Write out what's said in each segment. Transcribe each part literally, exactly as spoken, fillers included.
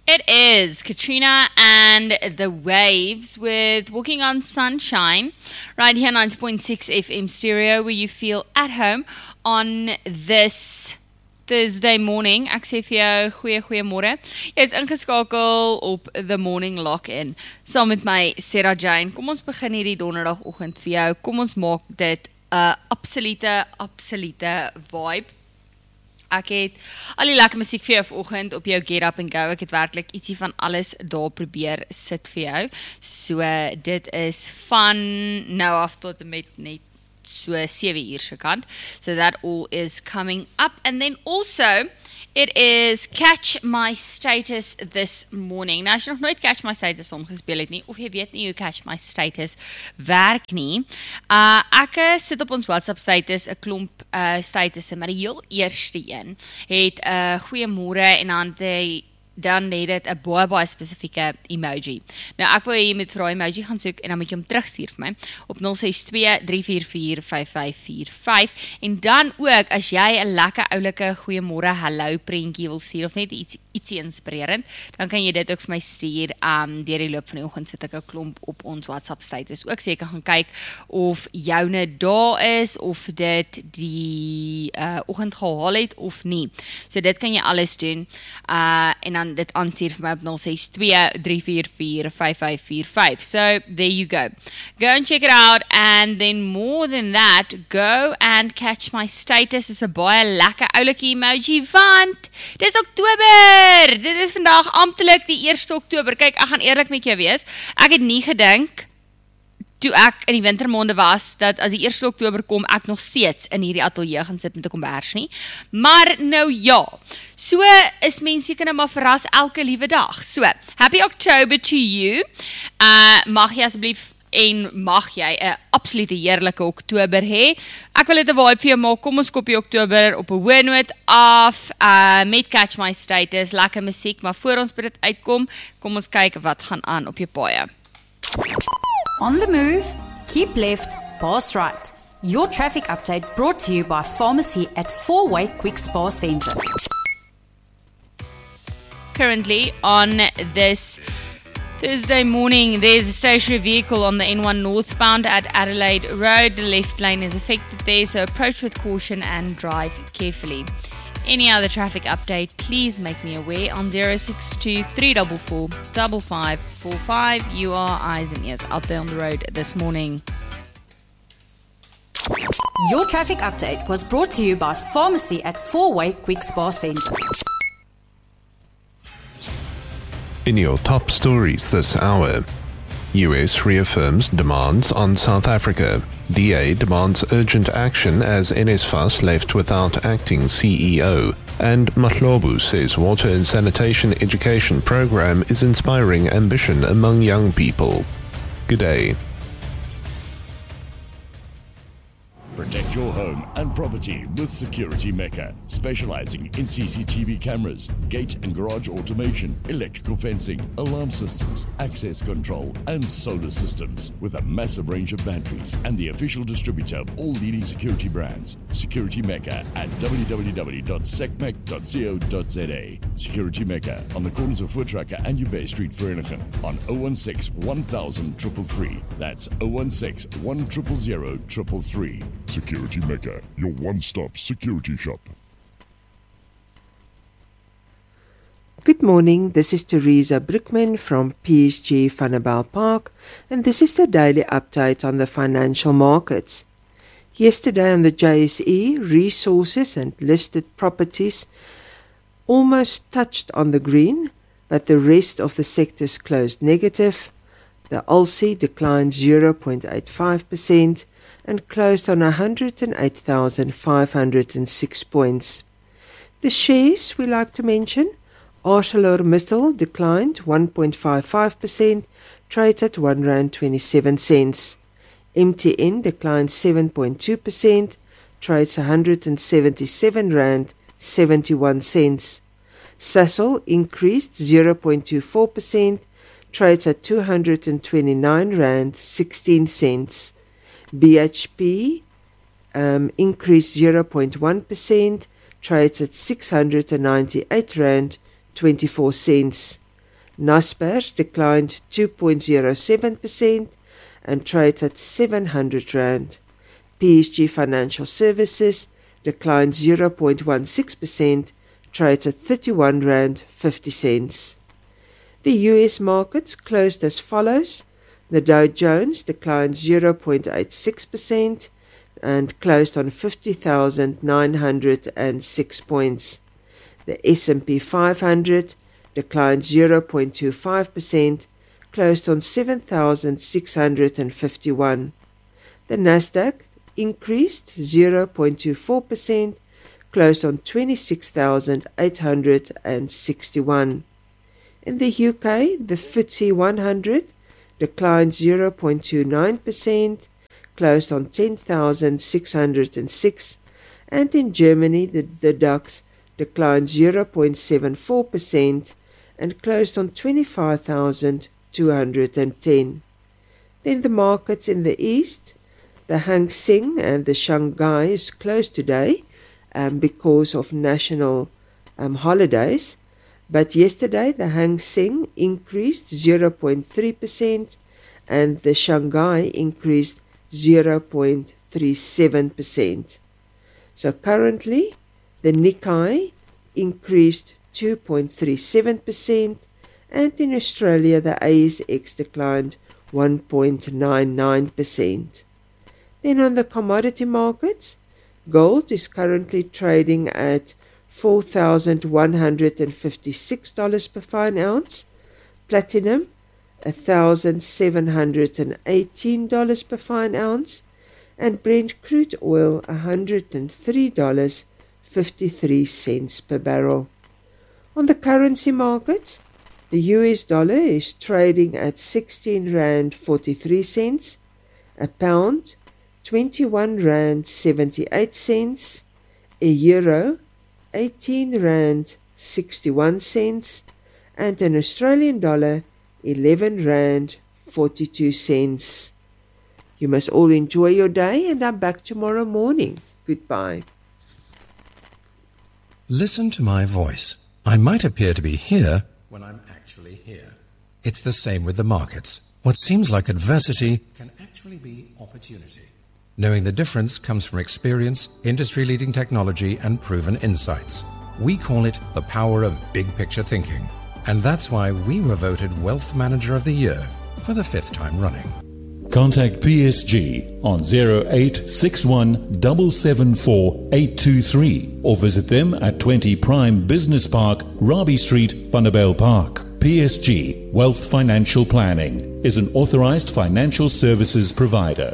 It is Katrina and the Waves with Walking on Sunshine right here ninety point six F M stereo, where you feel at home on this Thursday morning. Ek sê vir jou goeie goeiemôre. Jy is ingeskakel op The Morning Lock-in saam met my Sarah Jane. Kom ons begin hierdie donderdagoggend vir jou. Kom ons maak dit 'n absolute absolute vibe. Ek het al die lekker musiek vir jou vanoggend op jou Get Up and Go. Ek het werklik ietsie van alles daar probeer sit vir jou. So dit is van nou af tot met net so sewe uur se kant. So that all is coming up. And then also it is Catch My Status this morning. Nou, as jy nog nooit Catch My Status omgespeel het nie, of jy weet nie hoe Catch My Status werk nie, uh, ek sit op ons WhatsApp status 'n klomp uh, statusse, maar die heel eerste een het 'n uh, goeiemôre en dan die dan het dit 'n baie baie spesifieke emoji. Nou ek wil hê jy moet vir daai emoji gaan soek en dan moet jy hom terugstuur vir my op nul ses twee drie vier vier vyf vyf vier vyf en dan ook as jy 'n lekker oulike goeiemôre hallo prentjie wil stuur of net iets ietsie inspirerend, dan kan jy dit ook vir my stuur. Um deur die loop van die oggend sit ek 'n klomp op ons WhatsApp status. Ook so jy kan gaan kyk of joune daar is of dit die uh, oggend gehaal het of nie. So dit kan jy alles doen. Uh en dan dit aanstuur vir my op nul ses twee drie vier vier vyf vyf vier vyf. So, there you go. Go and check it out, and then more than that, go and catch my status. Is 'n baie lekker oulike emoji, want dis Oktober! Dit is vandag amptelik die eerste Oktober. Kyk, ek gaan eerlik met jou wees. Ek het nie gedink toe ek in die wintermaande was, dat as die eerste Oktober kom, ek nog steeds in hierdie ateljee gaan sit met 'n kombers nie. Maar nou ja, so is mense seker nou maar verras elke liewe dag. So, happy October to you. Uh, mag jy asseblief en mag jy 'n absolute heerlike Oktober hê. Ek wil dit 'n vibe vir jou maak. Kom ons kopie Oktober op 'n hoë noot af, uh, met Catch My Status, lekker musiek, maar voor ons by dit uitkom, kom ons kyk wat gaan aan op jou paaie. On the move, keep left, pass right. Your traffic update brought to you by Pharmacy at Four-Way Quick Spa Centre. Currently on this Thursday morning, there's a stationary vehicle on the N one northbound at Adelaide Road. The left lane is affected there, so approach with caution and drive carefully. Any other traffic update, please make me aware on zero six two three four four five five four five. You are eyes and ears out there on the road this morning. Your traffic update was brought to you by Pharmacy at Four-Way Quick Spa Centre. In your top stories this hour, U S reaffirms demands on South Africa. D A demands urgent action as N S F A S left without acting C E O. And Mahlobu says water and sanitation education program is inspiring ambition among young people. Good day. Protect your home and property with Security Mecca, specializing in C C T V cameras, gate and garage automation, electrical fencing, alarm systems, access control, and solar systems. With a massive range of batteries and the official distributor of all leading security brands, Security Mecca at w w w dot secmec dot co dot za. Security Mecca on the corners of Voortrekker and Ubey Street, Vereniging, on zero one six one thousand three three three. That's zero one six one zero zero zero three three. Security Mecca, your one-stop security shop. Good morning, this is Teresa Brickman from P S G Vanderbijl Park, and this is the daily update on the financial markets. Yesterday on the J S E, resources and listed properties almost touched on the green, but the rest of the sectors closed negative. The A L S I declined zero point eight five percent and closed on one hundred eight thousand five hundred six points. The shares we like to mention: ArcelorMittal declined one point five five percent, trades at one rand twenty-seven cents. M T N declined seven point two percent, trades one hundred seventy-seven rand seventy-one cents. Sasol increased zero point two four percent, trades at two hundred twenty-nine rand sixteen cents. B H P um, increased zero point one percent, trades at six hundred ninety-eight rand twenty-four cents. Naspers declined two point zero seven percent and trades at seven hundred rand. P S G Financial Services declined zero point one six percent, trades at thirty-one rand fifty cents. The U S markets closed as follows. The Dow Jones declined zero point eight six percent and closed on fifty thousand nine hundred six points. The S and P five hundred declined zero point two five percent, closed on seven thousand six hundred fifty-one. The Nasdaq increased zero point two four percent, closed on twenty-six thousand eight hundred sixty-one. In the U K, the F T S E one hundred declined zero point two nine percent, closed on ten thousand six hundred six, and in Germany, the, the DAX declined zero point seven four percent and closed on twenty-five thousand two hundred ten. Then the markets in the East, the Hang Seng and the Shanghai is closed today um, because of national um, holidays. But yesterday, the Hang Seng increased zero point three percent and the Shanghai increased zero point three seven percent. So currently, the Nikkei increased two point three seven percent and in Australia, the A S X declined one point nine nine percent. Then on the commodity markets, gold is currently trading at four thousand one hundred fifty-six dollars per fine ounce, platinum one thousand seven hundred eighteen dollars per fine ounce, and Brent crude oil one hundred three dollars and fifty-three cents per barrel. On the currency markets, the U S dollar is trading at sixteen rand forty-three cents, a pound twenty-one rand seventy-eight cents, a euro eighteen rand sixty-one cents, and an Australian dollar eleven rand forty-two cents. You must all enjoy your day, and I'm back tomorrow morning. Goodbye. Listen to my voice. I might appear to be here when I'm actually here. It's the same with the markets. What seems like adversity can actually be opportunity. Knowing the difference comes from experience, industry-leading technology, and proven insights. We call it the power of big-picture thinking. And that's why we were voted Wealth Manager of the Year for the fifth time running. Contact P S G on zero eight six one seven seven four eight two three or visit them at twenty Prime Business Park, Robbie Street, Vanderbijl Park. P S G Wealth Financial Planning is an authorized financial services provider.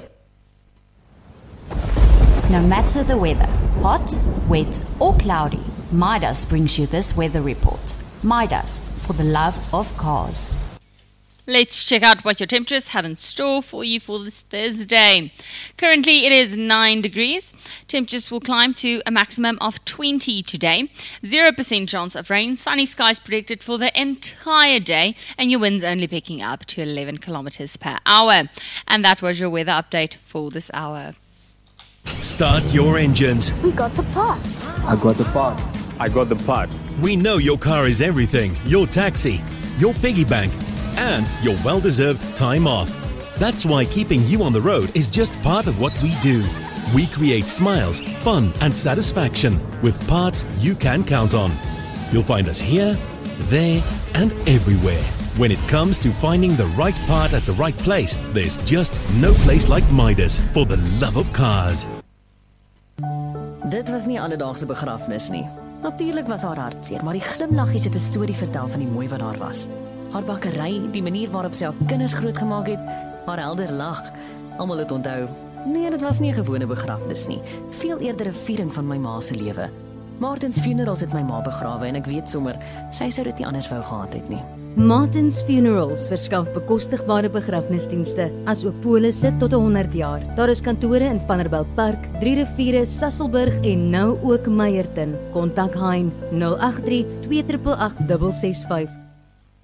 No matter the weather, hot, wet or cloudy, Midas brings you this weather report. Midas, for the love of cars. Let's check out what your temperatures have in store for you for this Thursday. Currently, it is nine degrees. Temperatures will climb to a maximum of twenty today. zero percent chance of rain. Sunny skies predicted for the entire day. And your winds only picking up to eleven kilometers per hour. And that was your weather update for this hour. Start your engines. We got the parts. I got the parts. I got the part. We know your car is everything. Your taxi, your piggy bank, and your well-deserved time off. That's why keeping you on the road is just part of what we do. We create smiles, fun, and satisfaction with parts you can count on. You'll find us here, there, and everywhere. When it comes to finding the right part at the right place, there's just no place like Midas for the love of cars. Dit was nie alledaagse begrafnis nie. Natuurlik was haar hartseer, maar die glimlaggies het 'n storie vertel van die mooi wat daar was. Haar bakkery, die manier waarop sy haar kinders grootgemaak het, haar helder lag. Almal het onthou. Nee, dit was nie 'n gewone begrafnis nie, veel eerder 'n viering van my ma se lewe. Martins Funerals het my ma begrawe en ek weet sommer, sy sou dit nie anders wou gehad het nie. Martins Funerals verskaf bekostigbare begrafnisdienste, asook polisse tot honderd jaar. Daar is kantore in Vanderbijl Park, Drie Riviere, Sasolburg en nou ook Meyerton. Kontak Hein nul agt drie twee agt agt ses ses vyf.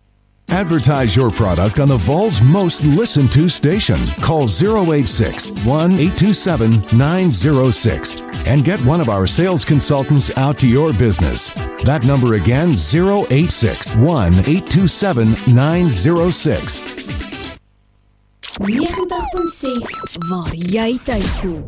Advertise your product on the Vol's most listened to station. Call zero eight six, one eight two seven, nine zero six and get one of our sales consultants out to your business. That number again, zero eight six, one eight two seven, nine zero six. ninety punt ses waar jy tuis voel.